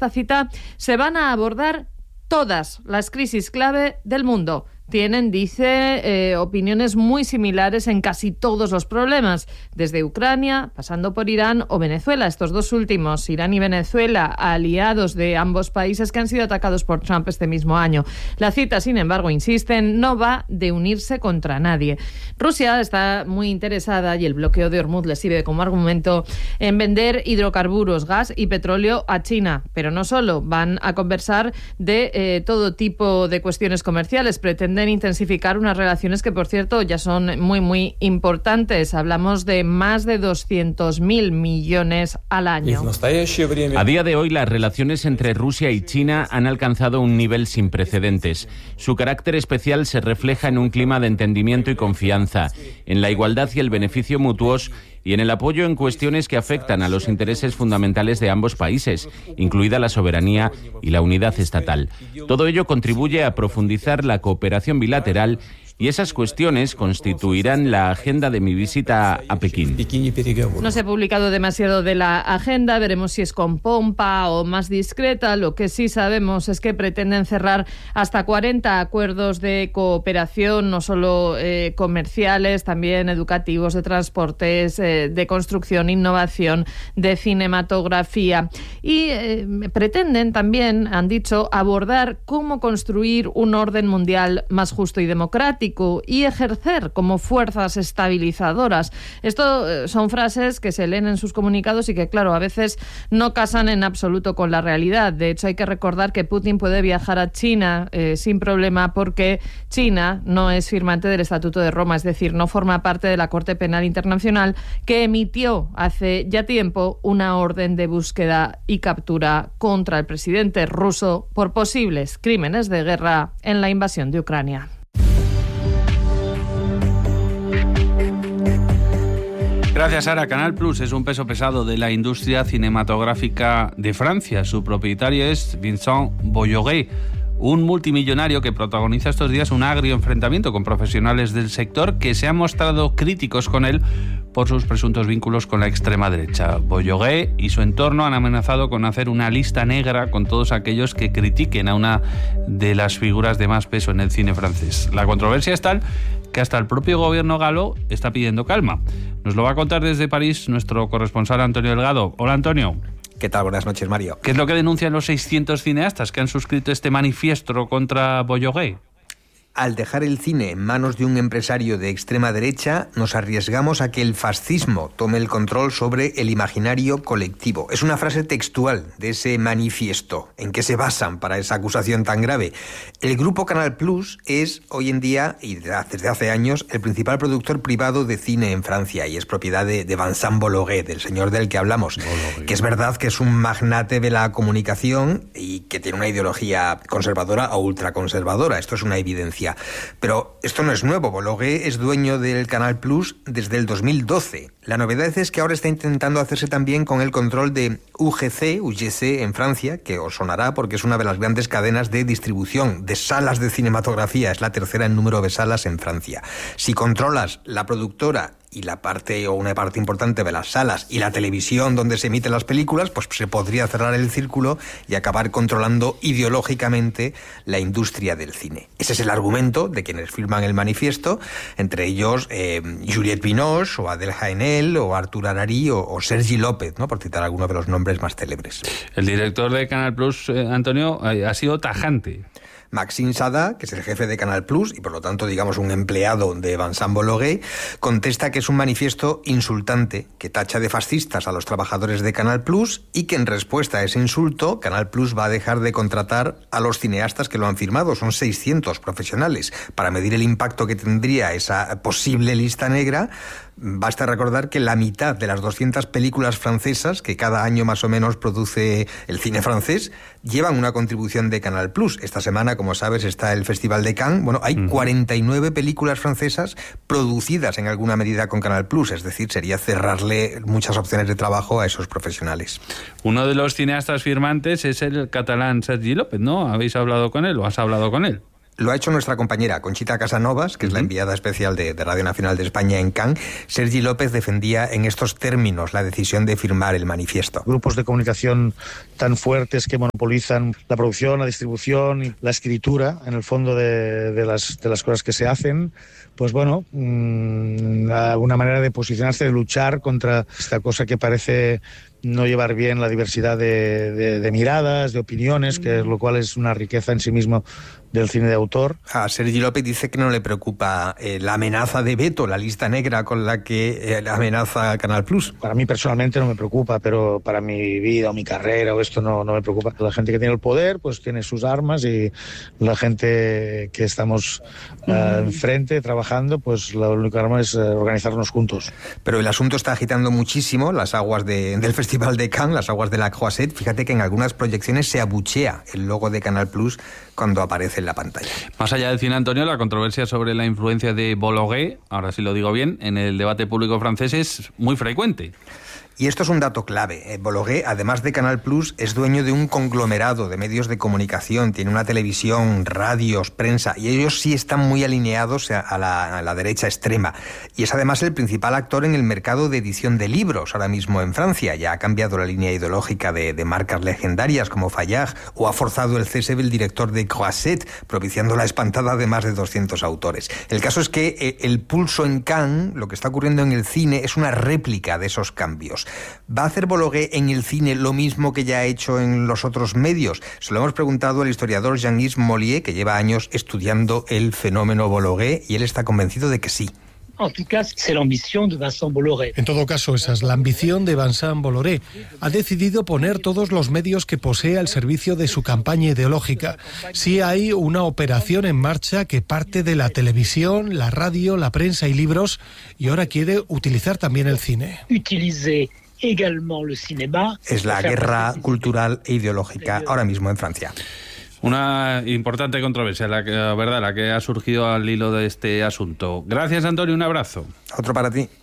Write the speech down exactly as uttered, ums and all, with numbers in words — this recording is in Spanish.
esta cita, se van a abordar todas las crisis clave del mundo. Tienen, dice, eh, opiniones muy similares en casi todos los problemas, desde Ucrania, pasando por Irán o Venezuela. Estos dos últimos, Irán y Venezuela, aliados de ambos países que han sido atacados por Trump este mismo año. La cita, sin embargo, insisten, no va de unirse contra nadie. Rusia está muy interesada, y el bloqueo de Hormuz le sirve como argumento, en vender hidrocarburos, gas y petróleo a China. Pero no solo, van a conversar de eh, todo tipo de cuestiones comerciales. Pretenden intensificar unas relaciones que, por cierto, ya son muy, muy importantes. Hablamos de más de doscientos mil millones al año. A día de hoy, las relaciones entre Rusia y China han alcanzado un nivel sin precedentes. Su carácter especial se refleja en un clima de entendimiento y confianza, en la igualdad y el beneficio mutuos, y en el apoyo en cuestiones que afectan a los intereses fundamentales de ambos países, incluida la soberanía y la unidad estatal. Todo ello contribuye a profundizar la cooperación bilateral, y esas cuestiones constituirán la agenda de mi visita a Pekín. No se ha publicado demasiado de la agenda, veremos si es con pompa o más discreta. Lo que sí sabemos es que pretenden cerrar hasta cuarenta acuerdos de cooperación, no solo eh, comerciales, también educativos, de transportes, eh, de construcción, innovación, de cinematografía. Y eh, pretenden también, han dicho, abordar cómo construir un orden mundial más justo y democrático y ejercer como fuerzas estabilizadoras. Esto eh, son frases que se leen en sus comunicados y que, claro, a veces no casan en absoluto con la realidad. De hecho, hay que recordar que Putin puede viajar a China eh, sin problema, porque China no es firmante del Estatuto de Roma, es decir, no forma parte de la Corte Penal Internacional, que emitió hace ya tiempo una orden de búsqueda y captura contra el presidente ruso por posibles crímenes de guerra en la invasión de Ucrania. Gracias, Sara. Canal Plus es un peso pesado de la industria cinematográfica de Francia. Su propietario es Vincent Bolloré, un multimillonario que protagoniza estos días un agrio enfrentamiento con profesionales del sector que se han mostrado críticos con él por sus presuntos vínculos con la extrema derecha. Bolloré y su entorno han amenazado con hacer una lista negra con todos aquellos que critiquen a una de las figuras de más peso en el cine francés. La controversia es tal que hasta el propio gobierno galo está pidiendo calma. Nos lo va a contar desde París nuestro corresponsal Antonio Delgado. Hola, Antonio. ¿Qué tal? Buenas noches, Mario. ¿Qué es lo que denuncian los seiscientos cineastas que han suscrito este manifiesto contra Bolloré? Al dejar el cine en manos de un empresario de extrema derecha, nos arriesgamos a que el fascismo tome el control sobre el imaginario colectivo. Es una frase textual de ese manifiesto. ¿En qué se basan para esa acusación tan grave? El grupo Canal Plus es hoy en día, y desde hace años, el principal productor privado de cine en Francia, y es propiedad de, de Vincent Bolloré, del señor del que hablamos, Bolloré. Que es verdad que es un magnate de la comunicación y que tiene una ideología conservadora o ultraconservadora. Esto es una evidencia. Pero esto no es nuevo. Bolloré es dueño del Canal Plus desde el dos mil doce. La novedad es que ahora está intentando hacerse también con el control de U G C, U G C en Francia, que os sonará porque es una de las grandes cadenas de distribución de salas de cinematografía. Es la tercera en número de salas en Francia. Si controlas la productora y la parte o una parte importante de las salas y la televisión donde se emiten las películas, pues se podría cerrar el círculo y acabar controlando ideológicamente la industria del cine. Ese es el argumento de quienes firman el manifiesto, entre ellos eh, Juliette Binoche o Adèle Haenel o Artur Harari o, o Sergi López, ¿no?, por citar algunos de los nombres más célebres. El director de Canal Plus, eh, Antonio, eh, ha sido tajante. Maxime Sada, que es el jefe de Canal Plus y por lo tanto, digamos, un empleado de Vincent Bolloré, contesta que es un manifiesto insultante que tacha de fascistas a los trabajadores de Canal Plus y que en respuesta a ese insulto, Canal Plus va a dejar de contratar a los cineastas que lo han firmado. Son seiscientos profesionales. Para medir el impacto que tendría esa posible lista negra, basta recordar que la mitad de las doscientas películas francesas que cada año más o menos produce el cine francés llevan una contribución de Canal Plus. Esta semana, como sabes, está el Festival de Cannes. Bueno, hay cuarenta y nueve películas francesas producidas en alguna medida con Canal Plus, es decir, sería cerrarle muchas opciones de trabajo a esos profesionales. Uno de los cineastas firmantes es el catalán Sergi López, ¿no? ¿Habéis hablado con él o has hablado con él? Lo ha hecho nuestra compañera Conchita Casanovas, que es la enviada especial de, de Radio Nacional de España en Cannes. Sergi López defendía en estos términos la decisión de firmar el manifiesto. Grupos de comunicación tan fuertes que monopolizan la producción, la distribución y la escritura, en el fondo de, de, las, de las cosas que se hacen, pues bueno, mmm, una manera de posicionarse, de luchar contra esta cosa que parece no llevar bien la diversidad de, de, de miradas, de opiniones, que lo cual es una riqueza en sí mismo del cine de autor. A Sergi López dice que no le preocupa eh, la amenaza de veto, la lista negra con la que eh, amenaza Canal Plus. Para mí personalmente no me preocupa, pero para mi vida o mi carrera o esto no, no me preocupa. La gente que tiene el poder pues tiene sus armas, y la gente que estamos uh, enfrente trabajando, pues la única arma es uh, organizarnos juntos. Pero el asunto está agitando muchísimo las aguas de, del Festival de Cannes, las aguas de la Croisette. Fíjate que en algunas proyecciones se abuchea el logo de Canal Plus cuando aparece en la pantalla. Más allá del cine, Antonio, la controversia sobre la influencia de Bolloré, ahora sí lo digo bien, en el debate público francés es muy frecuente. Y esto es un dato clave. Bolloré, además de Canal Plus, es dueño de un conglomerado de medios de comunicación, tiene una televisión, radios, prensa, y ellos sí están muy alineados a la, a la derecha extrema. Y es además el principal actor en el mercado de edición de libros ahora mismo en Francia. Ya ha cambiado la línea ideológica de, de marcas legendarias como Fayard, o ha forzado el cese del director de Croisette, propiciando la espantada de más de doscientos autores. El caso es que eh, el pulso en Cannes, lo que está ocurriendo en el cine, es una réplica de esos cambios. ¿Va a hacer Bolloré en el cine lo mismo que ya ha hecho en los otros medios? Se lo hemos preguntado al historiador Jean-Yves Mollier, que lleva años estudiando el fenómeno Bolloré, y él está convencido de que sí. En todo caso, esa es la ambición de Vincent Bolloré. Ha decidido poner todos los medios que posee al servicio de su campaña ideológica. Sí hay una operación en marcha que parte de la televisión, la radio, la prensa y libros, y ahora quiere utilizar también el cine. Es la guerra cultural e ideológica ahora mismo en Francia. Una importante controversia, la que, verdad, la que ha surgido al hilo de este asunto. Gracias, Antonio, un abrazo. Otro para ti.